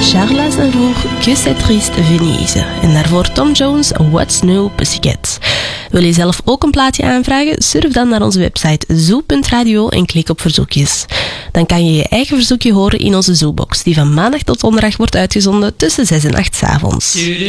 Charles Aznavour, Que c'est triste Venise. En daarvoor Tom Jones, What's New Pussycat. Wil je zelf ook een plaatje aanvragen? Surf dan naar onze website zoo.radio en klik op verzoekjes. Dan kan je je eigen verzoekje horen in onze Zoobox, die van maandag tot donderdag wordt uitgezonden tussen 6 en 8 's avonds.